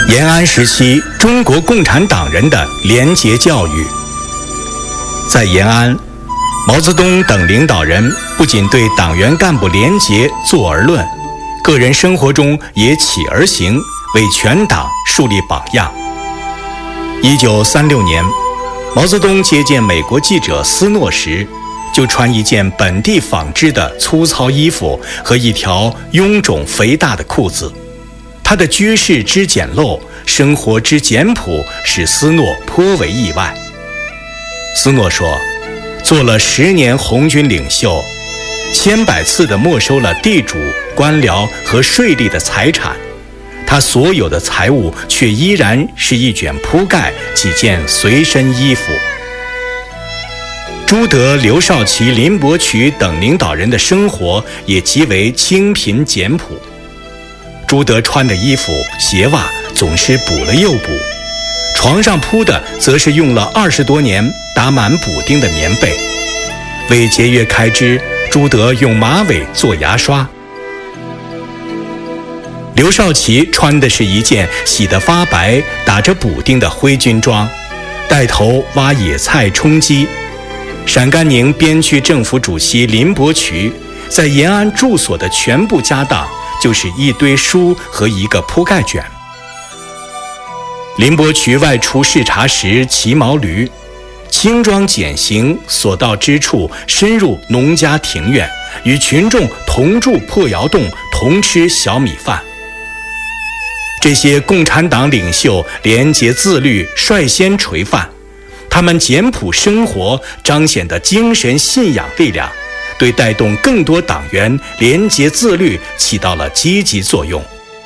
延安时期中国共产党人的廉洁教育。在延安，毛泽东等领导人不仅对党员干部廉洁坐而论，个人生活中也起而行，为全党树立榜样。1936年，毛泽东接见美国记者斯诺时，就穿一件本地纺织的粗糙衣服和一条臃肿肥大的裤子。他的居室之简陋，生活之简朴，使斯诺颇为意外。斯诺说，做了10年红军领袖，千百次地没收了地主、官僚和税吏的财产，他所有的财物却依然是一卷铺盖、几件随身衣服。朱德、刘少奇、林伯渠等领导人的生活也极为清贫简朴。朱德穿的衣服、鞋袜总是补了又补，床上铺的则是用了20多年打满补丁的棉被。为节约开支，朱德用马尾做牙刷。刘少奇穿的是一件洗得发白、打着补丁的灰军装，带头挖野菜充饥。陕甘宁边区政府主席林伯渠在延安住所的全部家当就是一堆书和一个铺盖卷。林伯渠外出视察时骑毛驴，轻装简行，所到之处深入农家庭院，与群众同住破窑洞，同吃小米饭。这些共产党领袖廉洁自律，率先垂范，他们简朴生活彰显的精神信仰力量，对带动更多党员廉洁自律起到了积极作用。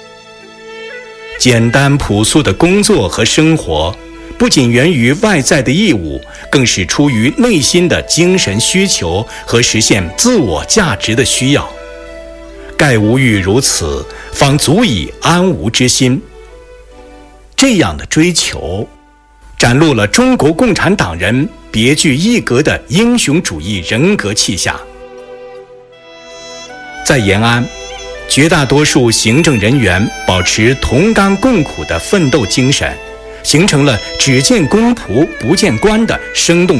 简单朴素的工作和生活，不仅源于外在的义务，更是出于内心的精神需求和实现自我价值的需要。盖无欲如此，方足以安无之心。这样的追求，展露了中国共产党人别具一格的英雄主义人格气象。在延安，绝大多数行政人员保持同甘共苦的奋斗精神，形成了只见公仆不见官的生动